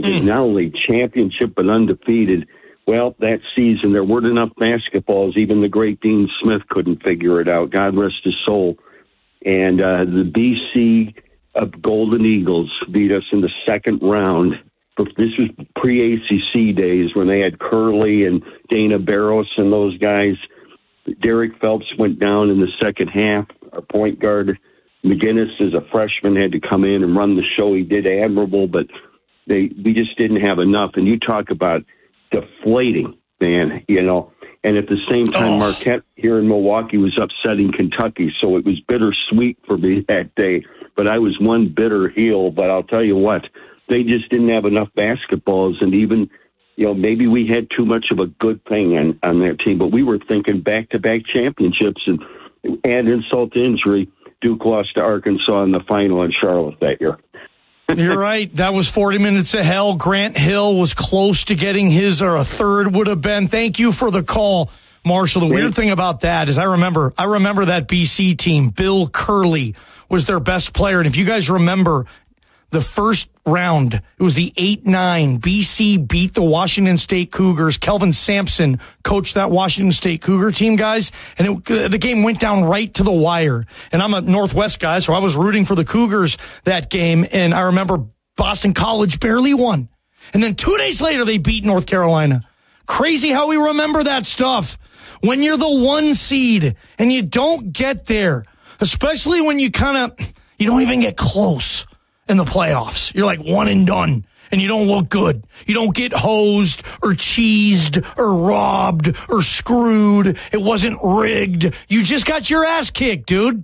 not only championship but undefeated. Well, that season there weren't enough basketballs. Even the great Dean Smith couldn't figure it out. God rest his soul. And the BC Golden Eagles beat us in the second round. But this was pre-ACC days when they had Curley and Dana Barros and those guys. Derek Phelps went down in the second half. Our point guard, McGinnis, as a freshman, had to come in and run the show. He did admirable, but we just didn't have enough. And you talk about deflating, man, And at the same time, Marquette here in Milwaukee was upsetting Kentucky, so it was bittersweet for me that day. But I was one bitter heel. But I'll tell you what, they just didn't have enough basketballs, and even maybe we had too much of a good thing on their team. But we were thinking back-to-back championships, and add insult to injury, Duke lost to Arkansas in the final in Charlotte that year. You're right. That was 40 minutes of hell. Grant Hill was close to getting his, or a third would have been. Thank you for the call, Marshall. The weird thing about that is I remember that BC team. Bill Curley was their best player. And if you guys remember the first round, it was the 8-9. BC beat the Washington State Cougars. Kelvin Sampson coached that Washington State Cougar team, guys. And the game went down right to the wire. And I'm a Northwest guy, so I was rooting for the Cougars that game. And I remember Boston College barely won. And then 2 days later, they beat North Carolina. Crazy how we remember that stuff. When you're the 1 seed and you don't get there, especially when you don't even get close in the playoffs. You're like one and done, and you don't look good. You don't get hosed or cheesed or robbed or screwed. It wasn't rigged. You just got your ass kicked, dude.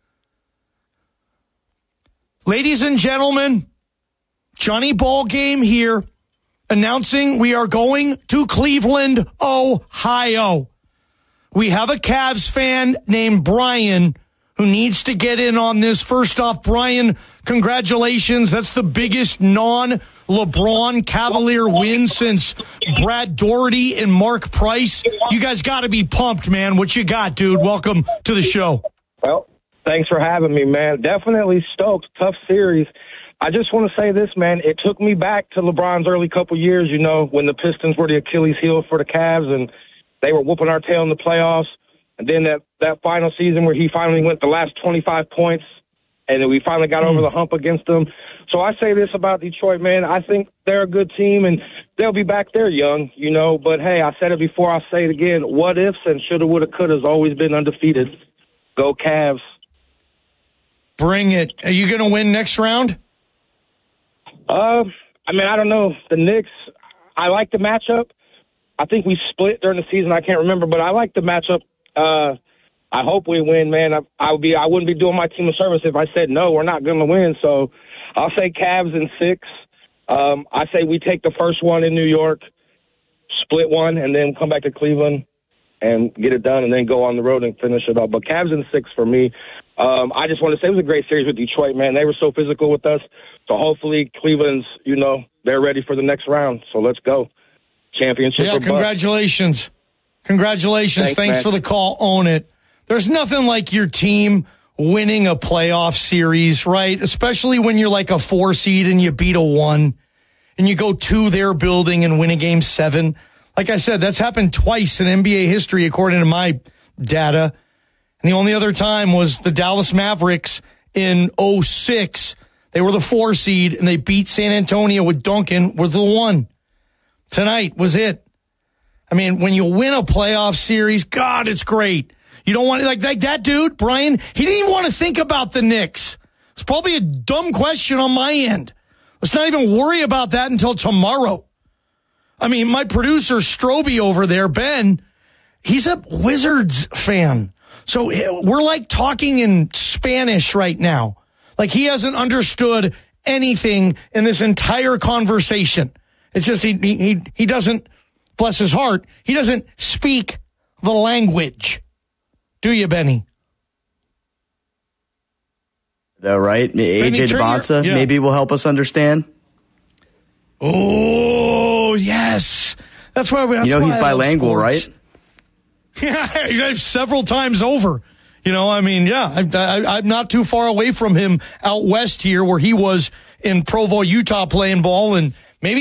Ladies and gentlemen, Johnny Ballgame here, announcing we are going to Cleveland, Ohio. We have a Cavs fan named Brian who needs to get in on this. First off, Brian, congratulations. That's the biggest non-LeBron Cavalier win since Brad Daugherty and Mark Price. You guys got to be pumped, man. What you got, dude? Welcome to the show. Well, thanks for having me, man. Definitely stoked. Tough series. I just want to say this, man. It took me back to LeBron's early couple years, when the Pistons were the Achilles heel for the Cavs and they were whooping our tail in the playoffs. And then that final season where he finally went the last 25 points, and then we finally got over the hump against them. So I say this about Detroit, man. I think they're a good team, and they'll be back there young, But, hey, I said it before. I'll say it again. What ifs and shoulda, woulda, coulda's always been undefeated. Go Cavs. Bring it. Are you going to win next round? I don't know. The Knicks, I like the matchup. I think we split during the season. I can't remember, but I like the matchup. I hope we win, man. I wouldn't be doing my team a service if I said no, we're not going to win. So I'll say Cavs in 6. I say we take the first one in New York, split one, and then come back to Cleveland and get it done, and then go on the road and finish it up. But Cavs in 6 for me. I just want to say it was a great series with Detroit, man. They were so physical with us. So hopefully Cleveland's, they're ready for the next round. So let's go. Championship. Yeah, congratulations. Congratulations. Thanks for the call. Own it. There's nothing like your team winning a playoff series, right? Especially when you're like a 4 seed and you beat a 1 and you go to their building and win a game 7. Like I said, that's happened twice in NBA history, according to my data. And the only other time was the Dallas Mavericks in 2006. They were the 4 seed and they beat San Antonio with Duncan with the 1. Tonight was it. I mean, when you win a playoff series, God, it's great. You don't want like that dude, Brian, he didn't even want to think about the Knicks. It's probably a dumb question on my end. Let's not even worry about that until tomorrow. I mean, my producer, Stroby over there, Ben, he's a Wizards fan. So we're like talking in Spanish right now. Like he hasn't understood anything in this entire conversation. It's just he doesn't, bless his heart, he doesn't speak the language. Do you, Benny? Though, right? AJ Debonsa maybe will help us understand. Oh, yes. That's why we have he's bilingual, right? Yeah, several times over. I'm not too far away from him out west here where he was in Provo, Utah playing ball, and